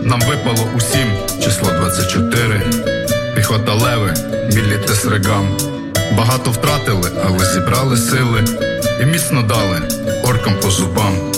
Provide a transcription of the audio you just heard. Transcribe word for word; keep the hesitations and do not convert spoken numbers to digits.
нам випало усім число двадцять чотири. Піхота леви, мілітес регам. Багато втратили, але зібрали сили і міцно дали оркам по зубам.